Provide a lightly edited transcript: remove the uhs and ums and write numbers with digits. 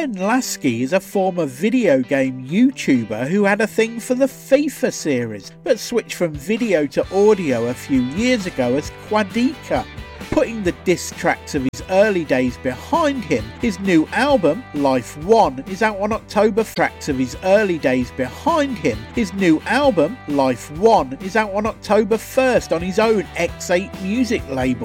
Ryan Lasky is a former video game YouTuber who had a thing for the FIFA series, but switched from video to audio a few years ago as Quadika. Putting the diss tracks of his early days behind him, his new album, Life 1, is out on October 1st. Tracks of his early days behind him, his new album, Life 1, is out on October 1st on his own X8 music label.